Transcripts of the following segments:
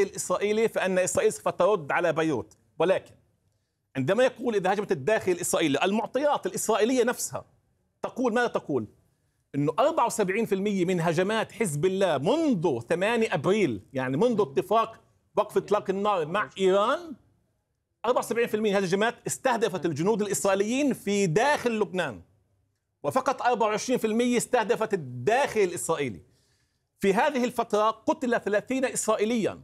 الإسرائيلي فإن إسرائيل سوف ترد على بيروت، ولكن عندما يقول إذا هجمت الداخل الإسرائيلي، المعطيات الإسرائيلية نفسها تقول ماذا تقول؟ إنه 74% من هجمات حزب الله منذ 8 أبريل، يعني منذ اتفاق وقف إطلاق النار مع إيران، 74% من هذه الهجمات استهدفت الجنود الإسرائيليين في داخل لبنان، وفقط 24% استهدفت الداخل الإسرائيلي. في هذه الفترة قتل 30 إسرائيليا،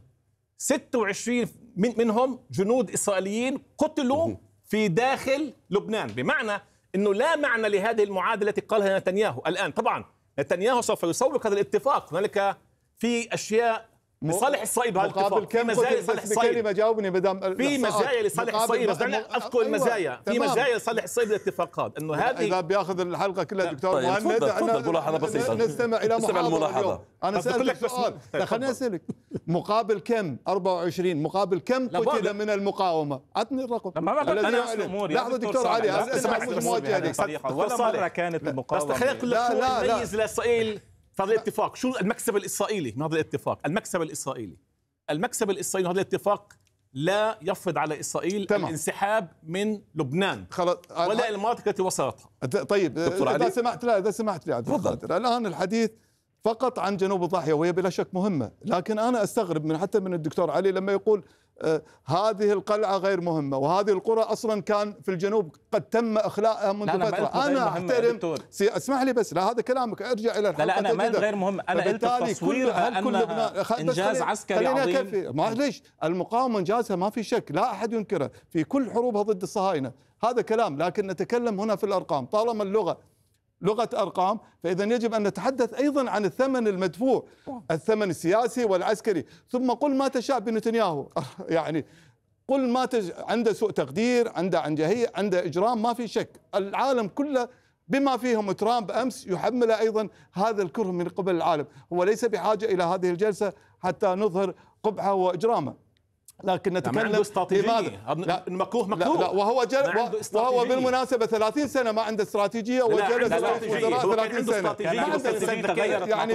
26 منهم جنود إسرائيليين قتلوا في داخل لبنان، بمعنى أنه لا معنى لهذه المعادلة التي قالها نتنياهو. الآن طبعا نتنياهو سوف يسوق هذا الاتفاق، هنالك في أشياء لصالح إسرائيل بهذا الاتفاق، في مزايا لصالح إسرائيل، في مزايا لصالح إسرائيل، بس دعني أذكر المزايا، في مزايا لصالح إسرائيل بالاتفاق هذا، إنه هذه إذا بياخذ الحلقة كلها دكتور مهند، ملاحظة بسيطة، نستمع إلى محاضرة. أنا سألتك سؤال، خليني أسألك، مقابل كم 24 مقابل كم قتل من المقاومة؟ عطني الرقم. لحظة دكتور علي، أسأل موجه لك. ولا مرة كانت المقاومة. بس خلينا نقول لك شو يميز لإسرائيل في هذا الاتفاق، شو المكسب الإسرائيلي من هذا الاتفاق؟ المكسب الإسرائيلي من هذا الاتفاق لا يفرض على إسرائيل الانسحاب من لبنان ولا المناطق التي وصلتها. طيب إذا سمحت لي الآن الحديث فقط عن جنوب الضاحية، وهي بلا شك مهمة، لكن أنا أستغرب حتى من الدكتور علي لما يقول هذه القلعة غير مهمة، وهذه القرى أصلا كان في الجنوب قد تم إخلاءها منذ فترة. أنا أحترم، اسمح لي بس، لا هذا كلامك، ارجع إلى الحلقة. لا أنا ما غير مهمة، أنا قلت تصويرها أنها إنجاز عسكري عظيم. معليش، المقاومة إنجازها ما في شك، لا أحد ينكره في كل حروبها ضد الصهاينة، هذا كلام، لكن نتكلم هنا في الأرقام. طالما اللغة لغة أرقام، فإذا يجب أن نتحدث أيضا عن الثمن المدفوع، الثمن السياسي والعسكري. ثم قل ما تشاء بنتنياهو، يعني قل ما عنده سوء تقدير، عنده عنجهية، عنده إجرام، ما في شك. العالم كله بما فيهم ترامب أمس يحمل أيضا هذا الكره من قبل العالم. هو ليس بحاجة إلى هذه الجلسة حتى نظهر قبحه وإجرامه، لكن نتكلم لماذا؟ مكروه لا، وهو بالمناسبة 30 سنة ما عنده استراتيجية، وجلس رئيس وزراء 30 سنة يعني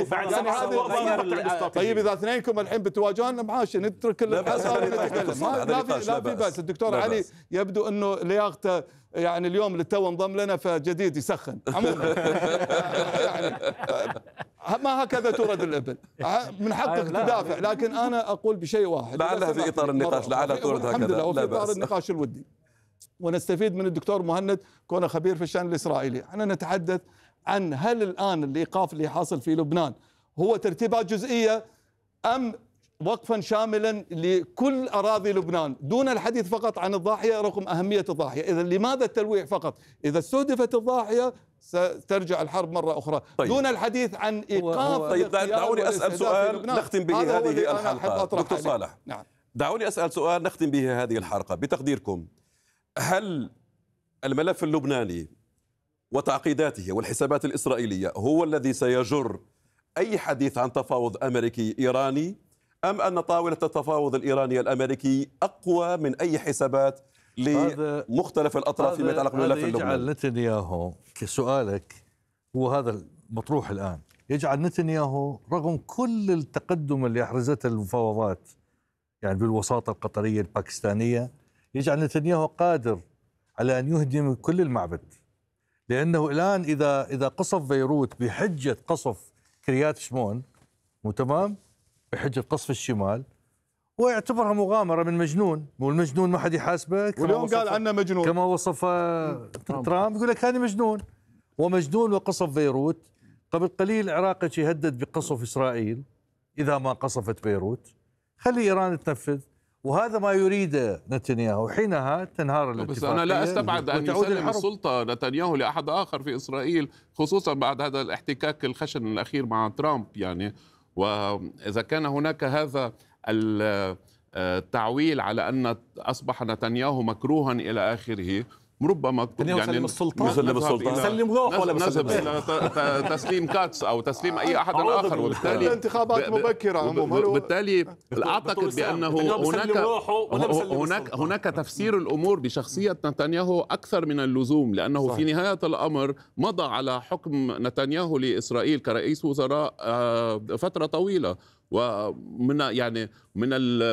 طيب إذا اثنينكم الحين بتواجهون معاش نترك الحصار ونتكلم، لا في بأس. الدكتور علي يبدو أنه لياقته يعني اليوم للتو انضم لنا فجديد يسخن عموما. يعني ما هكذا تورد الإبل، من حقك تدافع، لكن أنا أقول بشيء واحد، لعلها في إطار النقاش، لعلها تورد هكذا، الحمد لله، وفي إطار النقاش الودي، ونستفيد من الدكتور مهند كونه خبير في الشأن الإسرائيلي. احنا نتحدث عن هل الآن الإيقاف اللي حاصل في لبنان هو ترتيبات جزئية أم وقفا شاملا لكل أراضي لبنان دون الحديث فقط عن الضاحية رغم أهمية الضاحية؟ إذا لماذا التلويح فقط؟ إذا استهدفت الضاحية سترجع الحرب مرة أخرى. دون الحديث عن إيقاف. طيب دعوني أسأل سؤال نختم به هذه الحلقة دكتور صالح. نعم. دعوني أسأل سؤال نختم به هذه الحلقة. بتقديركم، هل الملف اللبناني وتعقيداته والحسابات الإسرائيلية هو الذي سيجر أي حديث عن تفاوض أمريكي إيراني، أم أن طاولة التفاوض الإيراني الأمريكي أقوى من أي حسابات لمختلف الأطراف فيما يتعلق بالملف اللبناني؟ يجعل نتنياهو كسؤالك هو هذا المطروح الآن، يجعل نتنياهو رغم كل التقدم اللي أحرزته المفاوضات يعني بالوساطة القطرية الباكستانية، يجعل نتنياهو قادر على أن يهدم كل المعبد، لأنه الآن إذا قصف بيروت بحجة قصف كريات شمون تمام، بحجة قصف الشمال، ويعتبرها مغامرة من مجنون، والمجنون ما حد يحاسبه، واليوم قال عنه مجنون كما وصف ترامب، يقول لك هذا مجنون، ومجنون وقصف بيروت. قبل قليل العراقي يهدد بقصف إسرائيل إذا ما قصفت بيروت، خلي إيران تنفذ، وهذا ما يريده نتنياهو، حينها تنهار الاتفاقية. بس أنا لا أستبعد أن يسلم السلطة نتنياهو لأحد آخر في إسرائيل، خصوصا بعد هذا الاحتكاك الخشن الأخير مع ترامب يعني. وإذا كان هناك هذا التعويل على أن أصبح نتنياهو مكروها إلى آخره، ربما يعني يسلم السلطة، يسلم روحه، ولا نذهب إلى تسليم كاتس أو تسليم أي أحد آخر. وبالتالي انتخابات مبكرة عموما. بالتالي أعتقد بأنه هناك تفسير الأمور بشخصية نتنياهو أكثر من اللزوم، لأنه في نهاية الأمر مضى على حكم نتنياهو لإسرائيل كرئيس وزراء فترة طويلة، ومن